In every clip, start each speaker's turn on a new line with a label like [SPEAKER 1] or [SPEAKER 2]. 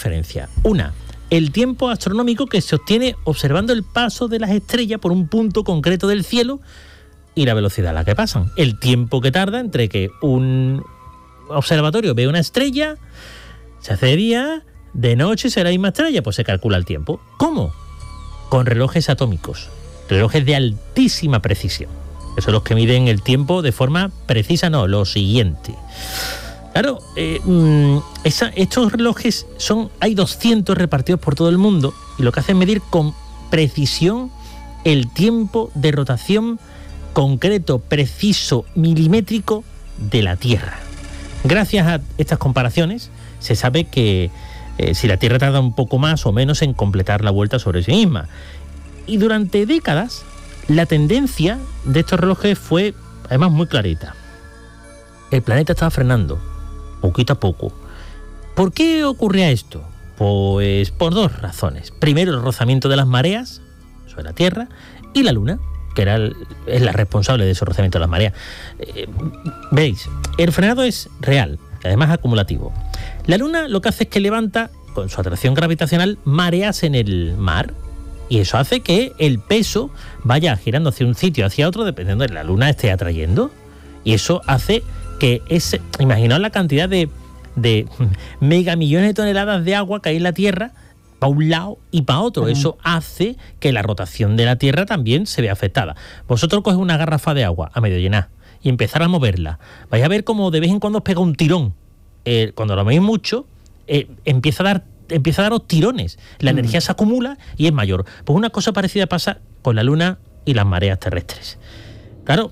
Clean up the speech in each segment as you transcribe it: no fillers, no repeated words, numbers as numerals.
[SPEAKER 1] diferencias. Una, el tiempo astronómico que se obtiene observando el paso de las estrellas por un punto concreto del cielo y la velocidad a la que pasan. El tiempo que tarda entre que un observatorio ve una estrella, se hace de día, de noche será la misma estrella, pues se calcula el tiempo. ¿Cómo? Con relojes atómicos, relojes de altísima precisión. Esos son los que miden el tiempo de forma precisa, no, lo siguiente. Claro, estos relojes hay 200 repartidos por todo el mundo y lo que hacen es medir con precisión el tiempo de rotación concreto, preciso, milimétrico de la Tierra. Gracias a estas comparaciones se sabe que si la Tierra tarda un poco más o menos en completar la vuelta sobre sí misma. Y durante décadas la tendencia de estos relojes fue además muy clarita. El planeta estaba frenando poquito a poco. ¿Por qué ocurría esto? Pues por dos razones. Primero, el rozamiento de las mareas sobre la Tierra y la Luna, que es la responsable de ese rozamiento de las mareas. Veis, el frenado es real, además acumulativo. La Luna lo que hace es que levanta, con su atracción gravitacional, mareas en el mar. Y eso hace que el peso vaya girando hacia un sitio o hacia otro, dependiendo de la Luna esté atrayendo. Y eso hace que imaginaos la cantidad de megamillones de toneladas de agua que hay en la Tierra para un lado y para otro. Eso hace que la rotación de la Tierra también se vea afectada. Vosotros cogéis una garrafa de agua a medio llenar y empezar a moverla. Vais a ver cómo de vez en cuando os pega un tirón. Cuando lo veis mucho, empieza a daros tirones. La energía se acumula y es mayor. Pues una cosa parecida pasa con la Luna y las mareas terrestres. Claro,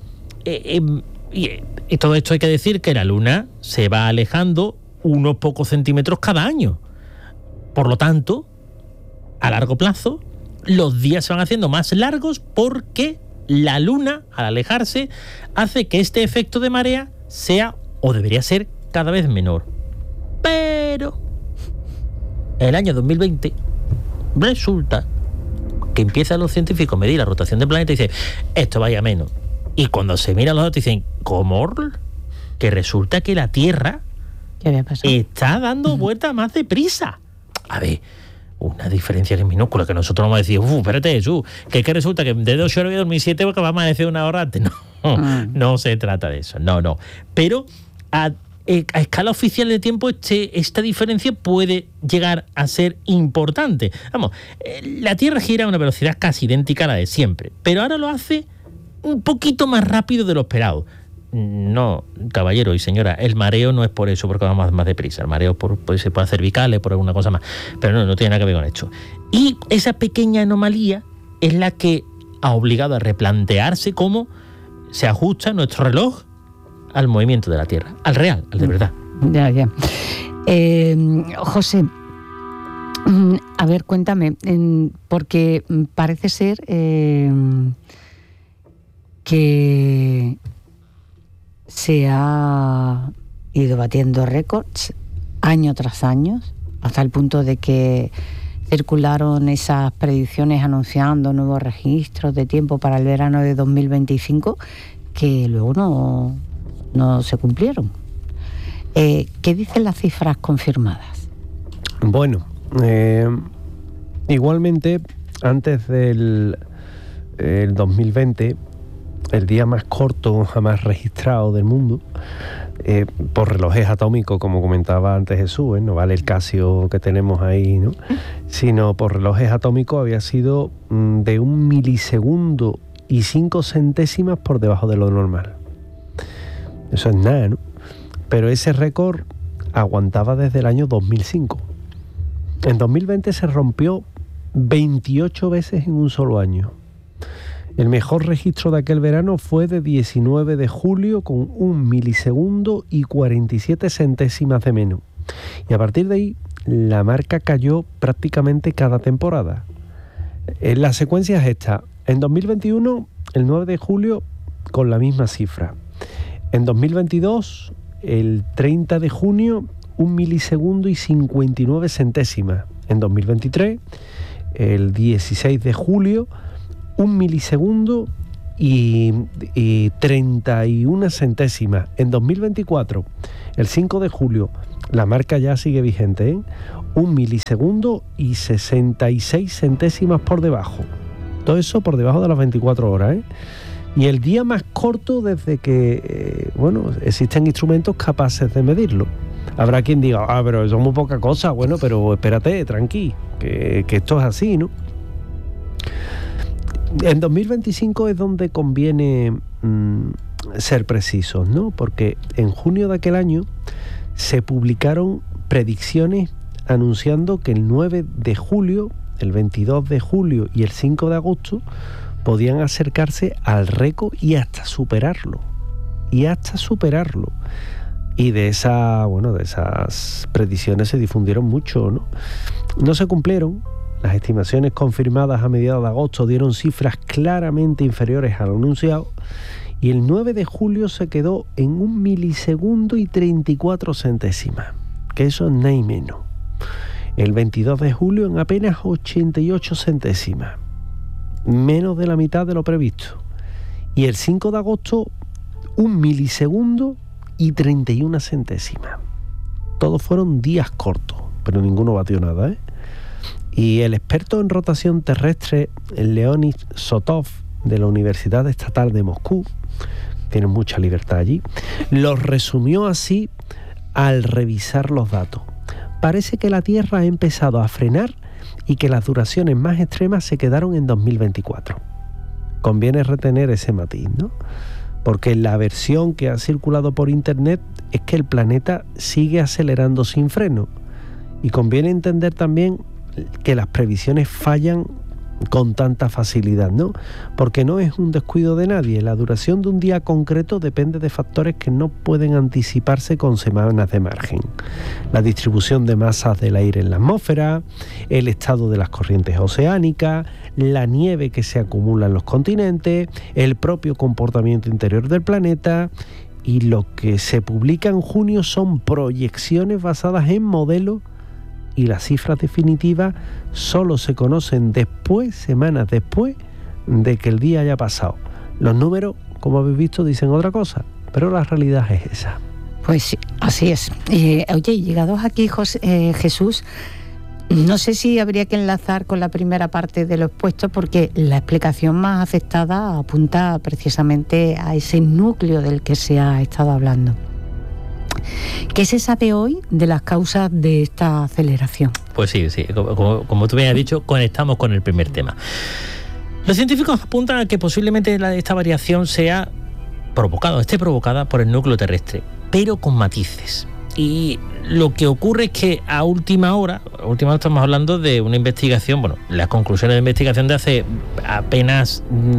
[SPEAKER 1] y todo esto hay que decir que la Luna se va alejando unos pocos centímetros cada año. Por lo tanto, a largo plazo, los días se van haciendo más largos porque la Luna, al alejarse, hace que este efecto de marea sea, o debería ser, cada vez menor. Pero en el año 2020 resulta que empiezan los científicos a medir la rotación del planeta y dicen, esto vaya menos. Y cuando se miran los datos dicen, ¿cómo? Que resulta que la Tierra está dando vueltas más deprisa. A ver, una diferencia que es minúscula, que nosotros vamos a decir, espérate, Jesús, que resulta que de 2 horas voy a dormir 7 porque va a amanecer 1 hora antes. No se trata de eso, no. Pero a escala oficial de tiempo esta diferencia puede llegar a ser importante. Vamos, la Tierra gira a una velocidad casi idéntica a la de siempre, pero ahora lo hace un poquito más rápido de lo esperado. No, caballero y señora, el mareo no es por eso, porque vamos más deprisa. El mareo se puede hacer cervicales, por alguna cosa más, pero no tiene nada que ver con esto. Y esa pequeña anomalía es la que ha obligado a replantearse cómo se ajusta nuestro reloj al movimiento de la Tierra, al real, al de verdad.
[SPEAKER 2] Ya. José, a ver, cuéntame, porque parece ser que se ha ido batiendo récords año tras año, hasta el punto de que circularon esas predicciones anunciando nuevos registros de tiempo para el verano de 2025 que luego no se cumplieron. ¿Qué dicen las cifras confirmadas?
[SPEAKER 3] Bueno, igualmente, antes del 2020, el día más corto jamás registrado del mundo, por relojes atómicos, como comentaba antes Jesús, no vale el Casio que tenemos ahí, ¿no? Sino por relojes atómicos había sido de 1 milisegundo y 5 centésimas por debajo de lo normal. Eso es nada, ¿no? Pero ese récord aguantaba desde el año 2005. En 2020 se rompió 28 veces en un solo año. El mejor registro de aquel verano fue de 19 de julio con 1 milisegundo y 47 centésimas de menos. Y a partir de ahí, la marca cayó prácticamente cada temporada. La secuencia es esta. En 2021, el 9 de julio, con la misma cifra. En 2022, el 30 de junio, 1 milisegundo y 59 centésimas. En 2023, el 16 de julio, 1 milisegundo y 31 centésimas. En 2024, el 5 de julio, la marca ya sigue vigente, ¿eh? 1 milisegundo y 66 centésimas por debajo. Todo eso por debajo de las 24 horas, ¿eh? Y el día más corto desde que, existen instrumentos capaces de medirlo. Habrá quien diga, pero eso es muy poca cosa. Bueno, pero espérate, tranqui, que esto es así, ¿no? En 2025 es donde conviene ser precisos, ¿no? Porque en junio de aquel año se publicaron predicciones anunciando que el 9 de julio, el 22 de julio y el 5 de agosto podían acercarse al récord y hasta superarlo. Y de esas predicciones se difundieron mucho, ¿no? No se cumplieron. Las estimaciones confirmadas a mediados de agosto dieron cifras claramente inferiores a lo anunciado, y el 9 de julio se quedó en 1 milisegundo y 34 centésimas, que eso es nada y menos. El 22 de julio en apenas 88 centésimas, menos de la mitad de lo previsto. Y el 5 de agosto, 1 milisegundo y 31 centésimas. Todos fueron días cortos, pero ninguno batió nada, ¿eh? Y el experto en rotación terrestre, Leonid Sotov, de la Universidad Estatal de Moscú, tiene mucha libertad allí, los resumió así al revisar los datos. Parece que la Tierra ha empezado a frenar y que las duraciones más extremas se quedaron en 2024. Conviene retener ese matiz, ¿no? Porque la versión que ha circulado por internet es que el planeta sigue acelerando sin freno. Y conviene entender también que las previsiones fallan con tanta facilidad, ¿no? Porque no es un descuido de nadie. La duración de un día concreto depende de factores que no pueden anticiparse con semanas de margen. La distribución de masas del aire en la atmósfera, el estado de las corrientes oceánicas, la nieve que se acumula en los continentes, el propio comportamiento interior del planeta. Y lo que se publica en junio son proyecciones basadas en modelos, y las cifras definitivas solo se conocen después, semanas después de que el día haya pasado. Los números, como habéis visto, dicen otra cosa, pero la realidad es esa.
[SPEAKER 2] Pues sí, así es. Oye, llegados aquí, Jesús, no sé si habría que enlazar con la primera parte de lo expuesto, porque la explicación más aceptada apunta precisamente a ese núcleo del que se ha estado hablando. ¿Qué se sabe hoy de las causas de esta aceleración?
[SPEAKER 1] Pues sí, como tú me has dicho, conectamos con el primer tema. Los científicos apuntan a que posiblemente esta variación esté provocada por el núcleo terrestre, pero con matices. Y lo que ocurre es que a última hora estamos hablando de una investigación, las conclusiones de investigación de hace apenas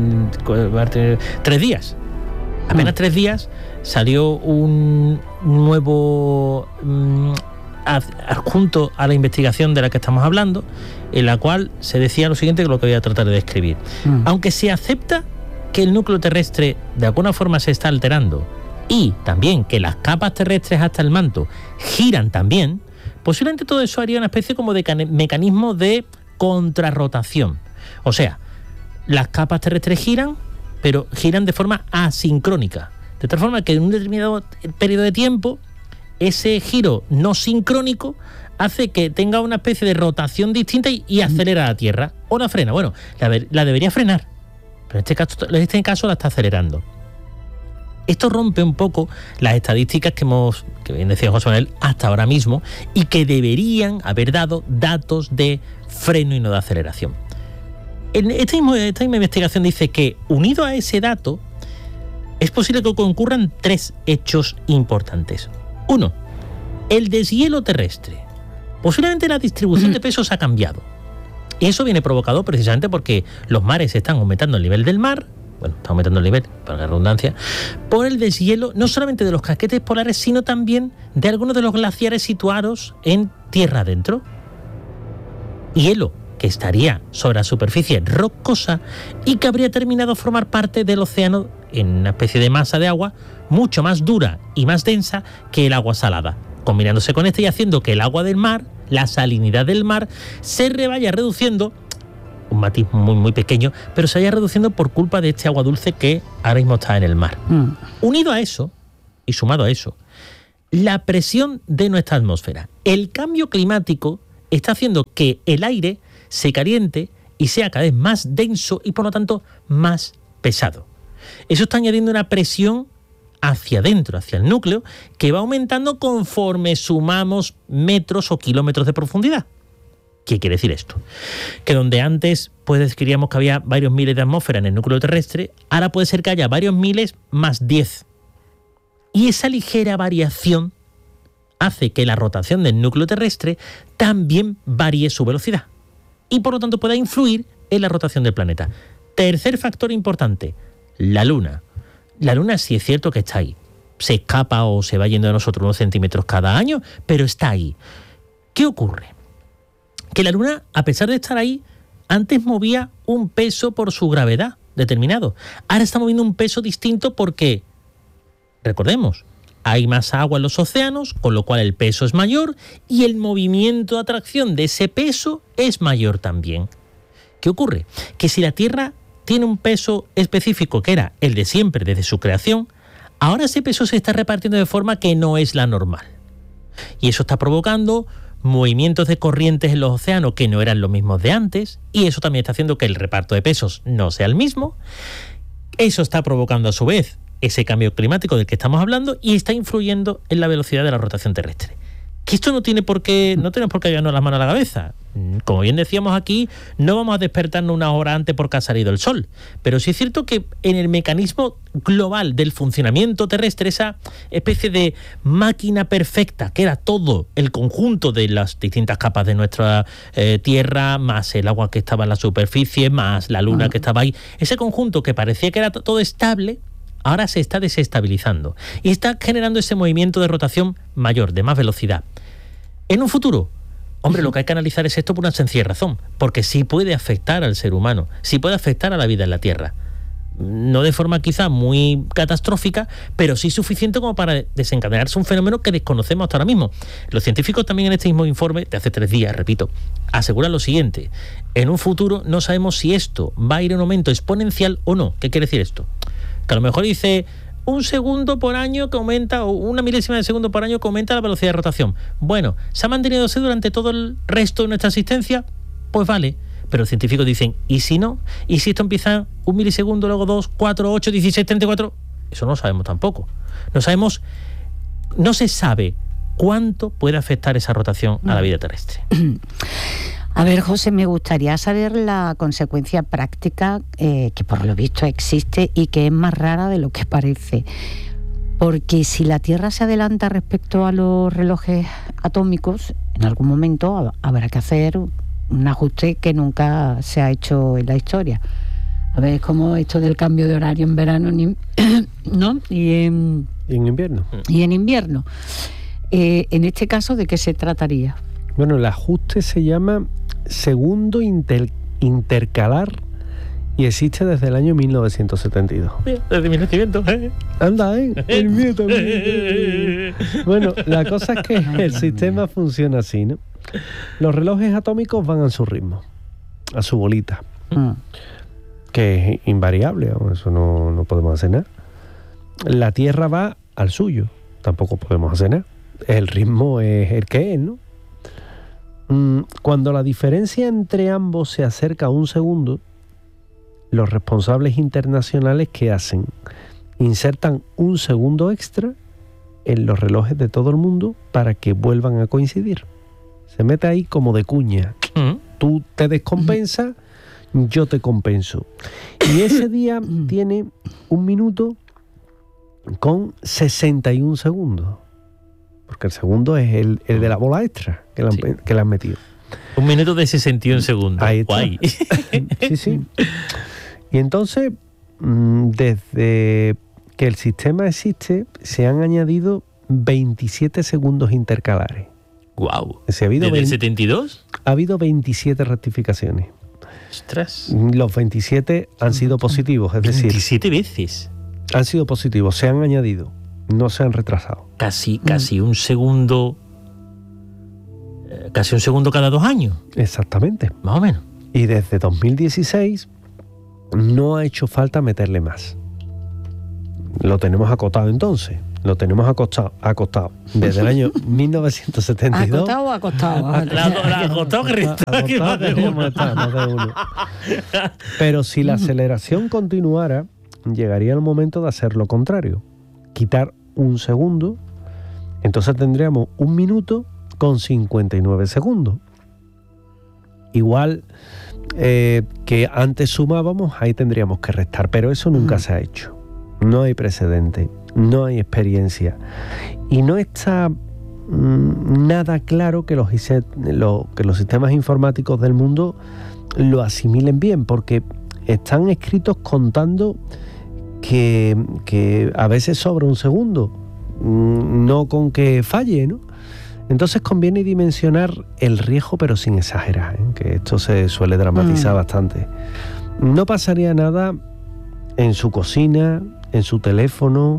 [SPEAKER 1] 3 días. Apenas 3 días salió un nuevo adjunto a la investigación de la que estamos hablando, en la cual se decía lo siguiente, que lo que voy a tratar de describir. Aunque se acepta que el núcleo terrestre de alguna forma se está alterando y también que las capas terrestres hasta el manto giran también, posiblemente todo eso haría una especie como de mecanismo de contrarrotación. O sea, las capas terrestres giran, pero giran de forma asincrónica. De tal forma que en un determinado periodo de tiempo, ese giro no sincrónico hace que tenga una especie de rotación distinta y acelera la Tierra. ¿O la frena? Bueno, la debería frenar, pero en este caso la está acelerando. Esto rompe un poco las estadísticas que bien decía José Manuel, hasta ahora mismo, y que deberían haber dado datos de freno y no de aceleración. Esta misma investigación dice que, unido a ese dato, es posible que concurran 3 hechos importantes. 1. El deshielo terrestre. Posiblemente la distribución de pesos ha cambiado. Y eso viene provocado precisamente porque los mares están aumentando el nivel del mar, está aumentando el nivel, para la redundancia, por el deshielo no solamente de los casquetes polares, sino también de algunos de los glaciares situados en tierra adentro. Hielo que estaría sobre la superficie rocosa y que habría terminado a formar parte del océano en una especie de masa de agua mucho más dura y más densa que el agua salada, combinándose con y haciendo que el agua del mar, la salinidad del mar, se vaya reduciendo, un matiz muy muy pequeño, pero se vaya reduciendo por culpa de este agua dulce que ahora mismo está en el mar. Unido a eso, y sumado a eso, la presión de nuestra atmósfera. El cambio climático está haciendo que el aire se caliente y sea cada vez más denso y por lo tanto más pesado. Eso está añadiendo una presión hacia adentro, hacia el núcleo, que va aumentando conforme sumamos metros o kilómetros de profundidad. ¿Qué quiere decir esto? Que donde antes pues creíamos que había varios miles de atmósferas en el núcleo terrestre, ahora puede ser que haya varios miles más 10. Y esa ligera variación hace que la rotación del núcleo terrestre también varíe su velocidad y por lo tanto pueda influir en la rotación del planeta. Tercer factor importante, la Luna. La Luna sí es cierto que está ahí. Se escapa o se va yendo de nosotros unos centímetros cada año, pero está ahí. ¿Qué ocurre? Que la Luna, a pesar de estar ahí, antes movía un peso por su gravedad determinado. Ahora está moviendo un peso distinto porque, recordemos, hay más agua en los océanos, con lo cual el peso es mayor y el movimiento de atracción de ese peso es mayor también. ¿Qué ocurre? Que si la Tierra tiene un peso específico que era el de siempre desde su creación, ahora ese peso se está repartiendo de forma que no es la normal. Y eso está provocando movimientos de corrientes en los océanos que no eran los mismos de antes, y eso también está haciendo que el reparto de pesos no sea el mismo. Eso está provocando a su vez ese cambio climático del que estamos hablando y está influyendo en la velocidad de la rotación terrestre. Que esto no tenemos por qué llevarnos las manos a la cabeza. Como bien decíamos aquí, no vamos a despertarnos una hora antes porque ha salido el sol. Pero sí es cierto que en el mecanismo global del funcionamiento terrestre, esa especie de máquina perfecta, que era todo el conjunto de las distintas capas de nuestra Tierra, más el agua que estaba en la superficie, más la Luna que estaba ahí, ese conjunto que parecía que era todo estable, ahora se está desestabilizando y está generando ese movimiento de rotación mayor, de más velocidad. En un futuro, hombre, lo que hay que analizar es esto por una sencilla razón, porque sí puede afectar al ser humano, sí puede afectar a la vida en la Tierra. No de forma quizá muy catastrófica, pero sí suficiente como para desencadenarse un fenómeno que desconocemos hasta ahora mismo. Los científicos también en este mismo informe, de hace 3 días, repito, aseguran lo siguiente: en un futuro no sabemos si esto va a ir en aumento exponencial o no. ¿Qué quiere decir esto? Que a lo mejor dice 1 segundo por año que aumenta, o 1 milésima de segundo por año que aumenta la velocidad de rotación. Bueno, ¿se ha mantenido así durante todo el resto de nuestra existencia? Pues vale. Pero los científicos dicen, ¿y si no? ¿Y si esto empieza 1 milisegundo, luego 2, 4, 8, 16, 34? Eso no lo sabemos tampoco. No se sabe cuánto puede afectar esa rotación a la vida terrestre.
[SPEAKER 2] A ver, José, me gustaría saber la consecuencia práctica que por lo visto existe y que es más rara de lo que parece. Porque si la Tierra se adelanta respecto a los relojes atómicos, en algún momento habrá que hacer un ajuste que nunca se ha hecho en la historia. A ver, es como esto del cambio de horario en verano, ¿no? Y en
[SPEAKER 3] invierno.
[SPEAKER 2] Y en invierno. En este caso, ¿de qué se trataría?
[SPEAKER 3] Bueno, el ajuste se llama segundo intercalar y existe desde el año 1972.
[SPEAKER 1] Desde 1900,
[SPEAKER 3] Anda, el mío también. Bueno, la cosa es que el sistema funciona así, ¿no? Los relojes atómicos van a su ritmo, a su bolita, que es invariable, eso no podemos hacer nada. La Tierra va al suyo, tampoco podemos hacer nada. El ritmo es el que es, ¿no? Cuando la diferencia entre ambos se acerca a 1 segundo, los responsables internacionales, ¿qué hacen? Insertan 1 segundo extra en los relojes de todo el mundo para que vuelvan a coincidir. Se mete ahí como de cuña. Tú te descompensas, yo te compenso. Y ese día tiene 1 minuto con 61 segundos. Porque el segundo es el de la bola extra que le han metido.
[SPEAKER 1] 1 minuto de 61 segundos.
[SPEAKER 3] Ahí está.
[SPEAKER 1] Guay.
[SPEAKER 3] Sí. Y entonces, desde que el sistema existe, se han añadido 27 segundos intercalares.
[SPEAKER 1] Guau.
[SPEAKER 3] ¿Desde
[SPEAKER 1] el 72?
[SPEAKER 3] Ha habido 27 rectificaciones.
[SPEAKER 1] Ostras.
[SPEAKER 3] Los 27 han sido positivos, es decir...
[SPEAKER 1] 27 veces.
[SPEAKER 3] Han sido positivos, se han añadido. No se han retrasado.
[SPEAKER 1] Casi 1 segundo. Casi 1 segundo cada 2 años.
[SPEAKER 3] Exactamente.
[SPEAKER 1] Más o menos.
[SPEAKER 3] Y desde 2016 no ha hecho falta meterle más. Lo tenemos acotado entonces. Lo tenemos acostado desde el año 1972.
[SPEAKER 2] ¿Acostado o acostado?
[SPEAKER 1] La acostado que aquí más de uno.
[SPEAKER 3] Más de uno. Pero si la aceleración continuara, llegaría el momento de hacer lo contrario. Quitar un segundo, entonces tendríamos 1 minuto con 59 segundos. Igual que antes sumábamos, ahí tendríamos que restar, pero eso nunca se ha hecho. No hay precedente, no hay experiencia y no está nada claro que los sistemas informáticos del mundo lo asimilen bien, porque están escritos contando que a veces sobra 1 segundo, no con que falle, ¿no? Entonces conviene dimensionar el riesgo, pero sin exagerar, ¿eh? Que esto se suele dramatizar bastante. No pasaría nada en su cocina, en su teléfono,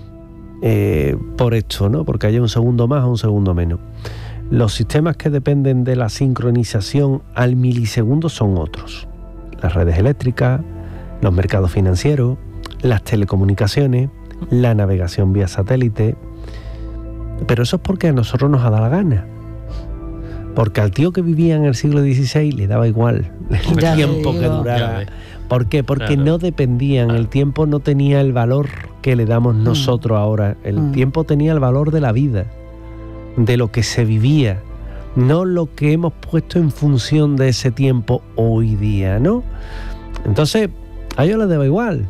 [SPEAKER 3] por esto, ¿no? Porque haya 1 segundo más o 1 segundo menos. Los sistemas que dependen de la sincronización al milisegundo son otros. Las redes eléctricas, los mercados financieros, las telecomunicaciones, la navegación vía satélite. Pero eso es porque a nosotros nos ha dado la gana. Porque al tío que vivía en el siglo XVI le daba igual el tiempo que durara. ¿Por qué? Porque no dependían, el tiempo no tenía el valor que le damos nosotros ahora. El tiempo tenía el valor de la vida, de lo que se vivía, no lo que hemos puesto en función de ese tiempo hoy día, ¿no? Entonces, a ellos les daba igual.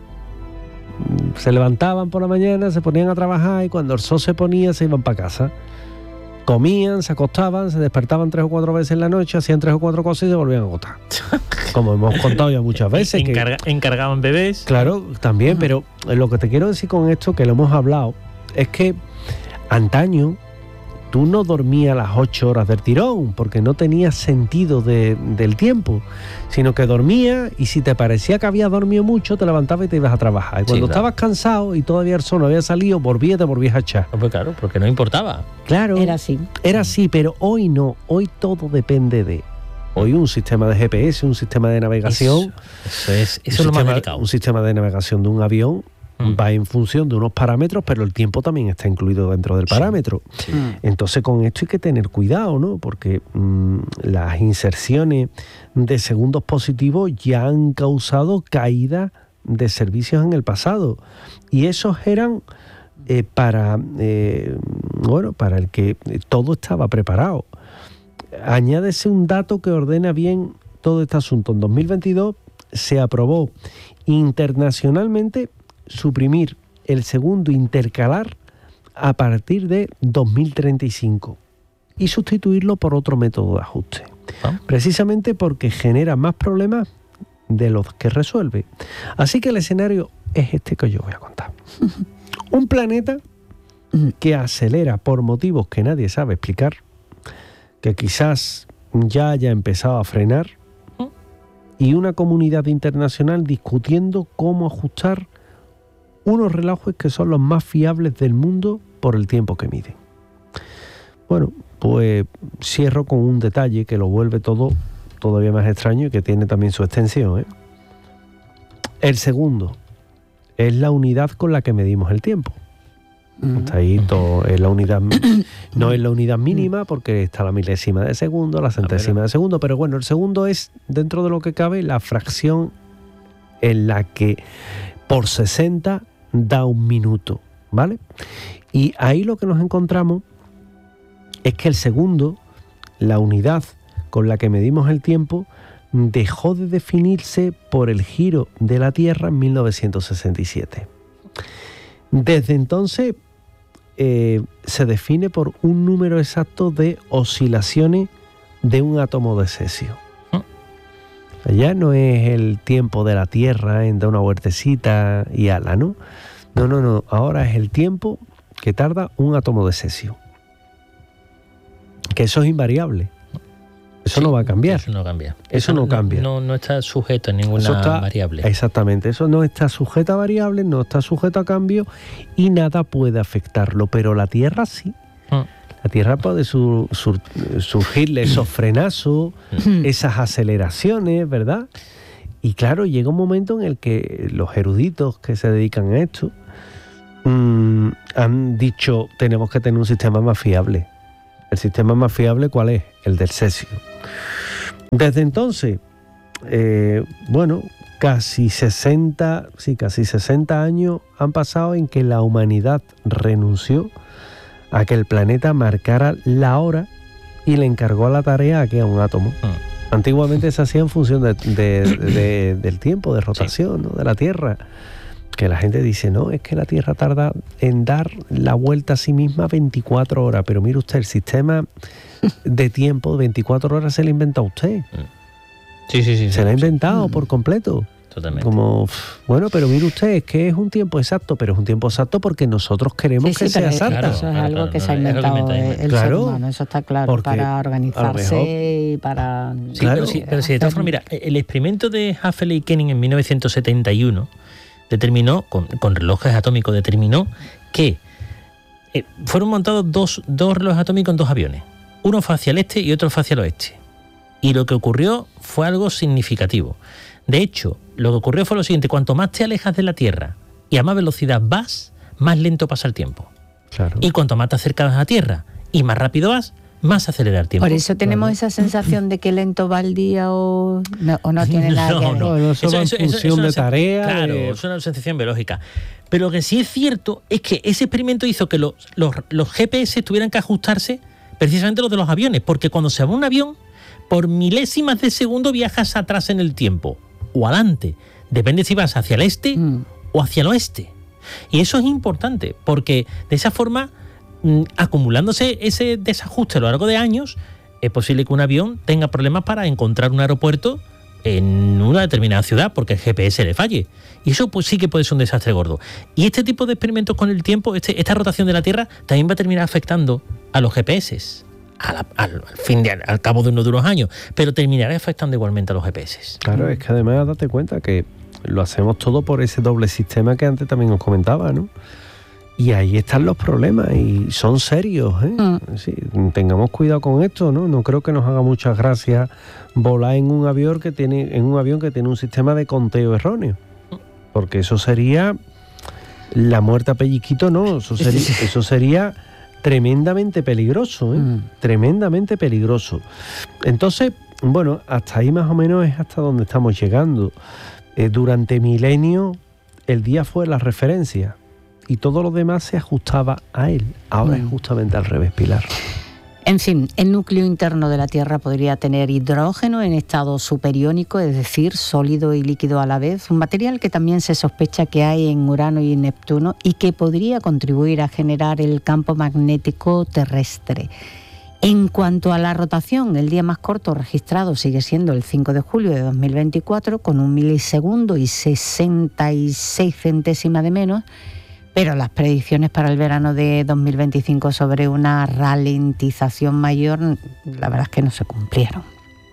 [SPEAKER 3] Se levantaban por la mañana, se ponían a trabajar y cuando el sol se ponía se iban para casa. Comían, se acostaban, se despertaban 3 o 4 veces en la noche, hacían 3 o 4 cosas y se volvían a acostar. Como hemos contado ya muchas veces.
[SPEAKER 1] Encargaban bebés.
[SPEAKER 3] Claro, también, pero lo que te quiero decir con esto, que lo hemos hablado, es que antaño tú no dormías las 8 horas del tirón, porque no tenías sentido del tiempo, sino que dormías y si te parecía que habías dormido mucho, te levantabas y te ibas a trabajar. Y cuando estabas cansado y todavía el sol no había salido, te volvías a echar.
[SPEAKER 1] Pues claro, porque no importaba.
[SPEAKER 3] Claro.
[SPEAKER 2] Era así,
[SPEAKER 3] pero hoy no. Hoy todo depende de... Hoy un sistema de GPS, un sistema de navegación...
[SPEAKER 1] Eso es lo más delicado.
[SPEAKER 3] Un sistema de navegación de un avión va en función de unos parámetros, pero el tiempo también está incluido dentro del parámetro.
[SPEAKER 1] Sí.
[SPEAKER 3] Entonces con esto hay que tener cuidado, ¿no? Porque las inserciones de segundos positivos ya han causado caída de servicios en el pasado. Y esos eran para el que todo estaba preparado. Añádese un dato que ordena bien todo este asunto. En 2022 se aprobó internacionalmente suprimir el segundo intercalar a partir de 2035 y sustituirlo por otro método de ajuste. Precisamente porque genera más problemas de los que resuelve. Así que el escenario es este que yo voy a contar. Un planeta que acelera por motivos que nadie sabe explicar, que quizás ya haya empezado a frenar, y una comunidad internacional discutiendo cómo ajustar unos relojes que son los más fiables del mundo por el tiempo que miden. Bueno, pues cierro con un detalle que lo vuelve todo todavía más extraño y que tiene también su extensión, ¿eh? El segundo es la unidad con la que medimos el tiempo. Está ahí todo, es la unidad, no es la unidad mínima porque está la milésima de segundo, la centésima de segundo, pero bueno, el segundo es, dentro de lo que cabe, la fracción en la que por 60 da 1 minuto, ¿vale? Y ahí lo que nos encontramos es que el segundo, la unidad con la que medimos el tiempo, dejó de definirse por el giro de la Tierra en 1967. Desde entonces se define por un número exacto de oscilaciones de un átomo de cesio. Ya no es el tiempo de la Tierra en dar una vueltecita y ala, ¿no? No. Ahora es el tiempo que tarda un átomo de cesio. Que eso es invariable. Eso no va a cambiar.
[SPEAKER 1] Eso no cambia.
[SPEAKER 3] Eso no cambia.
[SPEAKER 1] No está sujeto a ninguna variable.
[SPEAKER 3] Exactamente. Eso no está sujeto a variables, no está sujeto a cambio y nada puede afectarlo. Pero la Tierra sí. La Tierra puede surgirle esos frenazos, esas aceleraciones, ¿verdad? Y claro, llega un momento en el que los eruditos que se dedican a esto han dicho tenemos que tener un sistema más fiable. ¿El sistema más fiable cuál es? El del cesio. Desde entonces, casi 60 años han pasado en que la humanidad renunció a que el planeta marcara la hora y le encargó la tarea a un átomo. Antiguamente se hacía en función del tiempo de rotación, ¿no?, de la Tierra. Que la gente dice, no, es que la Tierra tarda en dar la vuelta a sí misma 24 horas. Pero mire usted, el sistema de tiempo de 24 horas se lo ha inventado usted.
[SPEAKER 1] Sí.
[SPEAKER 3] Se lo ha inventado por completo.
[SPEAKER 1] Totalmente.
[SPEAKER 3] Como, pero mire usted, es que es un tiempo exacto, pero es un tiempo exacto porque nosotros queremos que sea exacto.
[SPEAKER 2] Claro, eso es algo que se ha inventado el ser humano, eso está claro, para organizarse y para...
[SPEAKER 1] Sí, claro, pero si de todas formas, mira, el experimento de Haffel y Koenig en 1971 determinó, con relojes atómicos, determinó que fueron montados dos relojes atómicos en dos aviones. Uno fue hacia el este y otro fue hacia el oeste. Y lo que ocurrió fue algo significativo. De hecho, lo que ocurrió fue lo siguiente: cuanto más te alejas de la Tierra y a más velocidad vas, más lento pasa el tiempo.
[SPEAKER 3] Claro.
[SPEAKER 1] Y cuanto más te acercas a la Tierra y más rápido vas, más acelera el tiempo.
[SPEAKER 2] Por eso tenemos esa sensación de que lento va el día o no tiene nada que ver.
[SPEAKER 3] No, eso va en función de tarea.
[SPEAKER 1] Claro, es una sensación biológica. Pero lo que sí es cierto es que ese experimento hizo que los GPS tuvieran que ajustarse precisamente los de los aviones, porque cuando se va un avión, por milésimas de segundo viajas atrás en el tiempo o adelante. Depende si vas hacia el este o hacia el oeste. Y eso es importante, porque de esa forma, acumulándose ese desajuste a lo largo de años, es posible que un avión tenga problemas para encontrar un aeropuerto en una determinada ciudad porque el GPS le falle. Y eso pues sí que puede ser un desastre gordo. Y este tipo de experimentos con el tiempo, esta rotación de la Tierra, también va a terminar afectando a los GPS al cabo de unos años, pero terminará afectando igualmente a los GPS.
[SPEAKER 3] Claro, es que además date cuenta que lo hacemos todo por ese doble sistema que antes también os comentaba, ¿no? Y ahí están los problemas y son serios, ¿eh? Sí, tengamos cuidado con esto, ¿no? No creo que nos haga muchas gracias volar en un avión que tiene un sistema de conteo erróneo, porque eso sería la muerte a pellizquito, ¿no? Eso sería tremendamente peligroso, tremendamente peligroso. Entonces, bueno, hasta ahí más o menos es hasta donde estamos llegando. Durante milenios el día fue la referencia y todo lo demás se ajustaba a él. Ahora es justamente al revés, Pilar.
[SPEAKER 2] En fin, el núcleo interno de la Tierra podría tener hidrógeno en estado superiónico, es decir, sólido y líquido a la vez, un material que también se sospecha que hay en Urano y Neptuno y que podría contribuir a generar el campo magnético terrestre. En cuanto a la rotación, el día más corto registrado sigue siendo el 5 de julio de 2024, con 1 milisegundo y 66 centésimas de menos, pero las predicciones para el verano de 2025 sobre una ralentización mayor, la verdad es que no se cumplieron.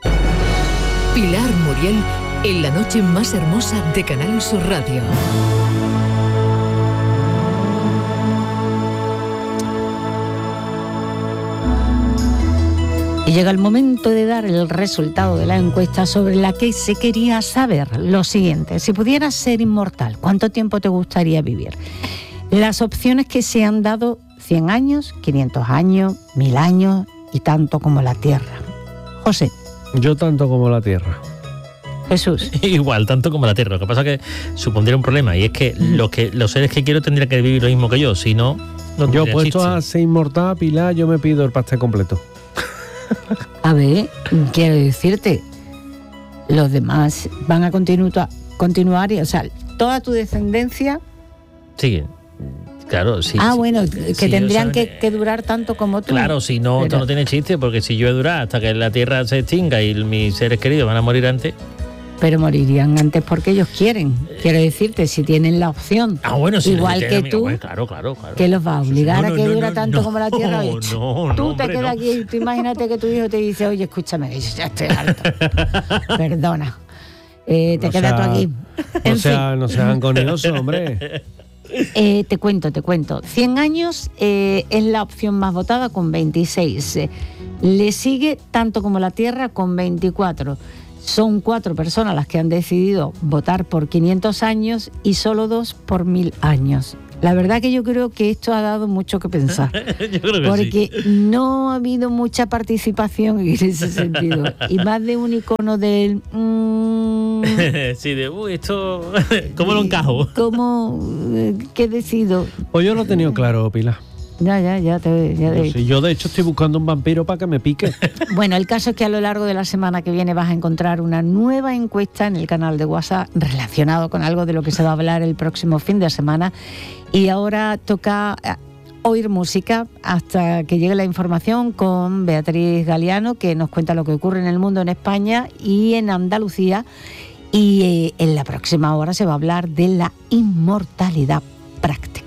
[SPEAKER 4] Pilar Muriel en la noche más hermosa de Canal Sur Radio.
[SPEAKER 2] Y llega el momento de dar el resultado de la encuesta sobre la que se quería saber lo siguiente: si pudieras ser inmortal, ¿cuánto tiempo te gustaría vivir? Las opciones que se han dado: 100 años, 500 años, 1000 años y tanto como la Tierra. José.
[SPEAKER 3] Yo tanto como la Tierra.
[SPEAKER 2] Jesús.
[SPEAKER 1] Igual, tanto como la Tierra. Lo que pasa es que supondría un problema, y es que los seres que quiero tendrían que vivir lo mismo que yo, si no
[SPEAKER 3] yo puesto a ser inmortal, Pilar, yo me pido el pastel completo.
[SPEAKER 2] A ver, quiero decirte, los demás van a continuar, o sea, toda tu descendencia...
[SPEAKER 1] Sí, claro, sí.
[SPEAKER 2] Bueno, que
[SPEAKER 1] sí,
[SPEAKER 2] tendrían que durar tanto como tú.
[SPEAKER 1] Claro, si no, esto no tiene chiste, porque si yo he durado hasta que la Tierra se extinga y mis seres queridos van a morir antes...
[SPEAKER 2] Pero morirían antes porque ellos quieren. Quiero decirte, si tienen la opción,
[SPEAKER 1] bueno, si
[SPEAKER 2] igual que tú,
[SPEAKER 1] pues, claro.
[SPEAKER 2] que los va a obligar a que dura tanto como la Tierra. Oye, tú te
[SPEAKER 1] hombre,
[SPEAKER 2] quedas aquí, tú imagínate que tu hijo te dice: oye, escúchame, yo ya estoy harto. Perdona. Te quedas tú aquí.
[SPEAKER 3] No sean coniosos, hombre.
[SPEAKER 2] Te cuento. 100 años es la opción más votada con 26. Le sigue tanto como la Tierra con 24. Son 4 personas las que han decidido votar por 500 años y solo 2 por 1000 años. La verdad que yo creo que esto ha dado mucho que pensar.
[SPEAKER 1] Yo creo que
[SPEAKER 2] porque no ha habido mucha participación en ese sentido. Y más de un icono del...
[SPEAKER 1] sí, de esto, ¿cómo lo encajo?
[SPEAKER 2] ¿Cómo? ¿Qué decido?
[SPEAKER 3] Pues yo lo he tenido claro, Pilar.
[SPEAKER 2] Ya
[SPEAKER 3] Yo de hecho estoy buscando un vampiro para que me pique.
[SPEAKER 2] Bueno, el caso es que a lo largo de la semana que viene vas a encontrar una nueva encuesta en el canal de WhatsApp relacionado con algo de lo que se va a hablar el próximo fin de semana. Y ahora toca oír música hasta que llegue la información con Beatriz Galeano, que nos cuenta lo que ocurre en el mundo, en España y en Andalucía. Y en la próxima hora se va a hablar de la inmortalidad práctica.